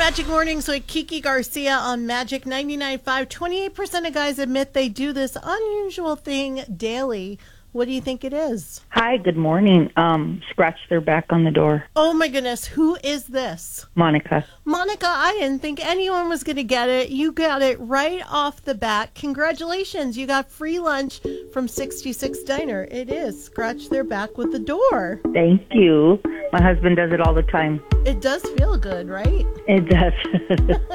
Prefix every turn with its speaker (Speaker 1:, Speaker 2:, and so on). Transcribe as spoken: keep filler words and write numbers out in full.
Speaker 1: Magic Mornings with Kiki Garcia on Magic ninety-nine point five. twenty-eight percent of guys admit they do this unusual thing daily. What do you think it is?
Speaker 2: Hi, good morning. Um, scratch their back on the door.
Speaker 1: Oh my goodness, who is this?
Speaker 2: Monica.
Speaker 1: Monica, I didn't think anyone was going to get it. You got it right off the bat. Congratulations, you got free lunch from sixty-six Diner. It is scratch their back with the door.
Speaker 2: Thank you. My husband does it all the time.
Speaker 1: It does feel good, right?
Speaker 2: It does.